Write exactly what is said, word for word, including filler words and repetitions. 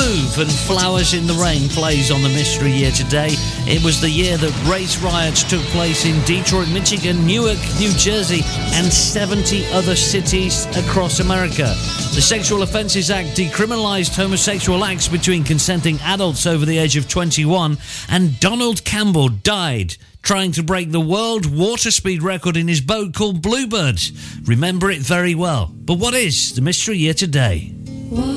Move and Flowers in the Rain plays on the Mystery Year today. It was the year that race riots took place in Detroit, Michigan, Newark, New Jersey, and seventy other cities across America. The Sexual Offences Act decriminalised homosexual acts between consenting adults over the age of twenty-one, and Donald Campbell died trying to break the world water speed record in his boat called Bluebird. Remember it very well. But what is the Mystery Year today?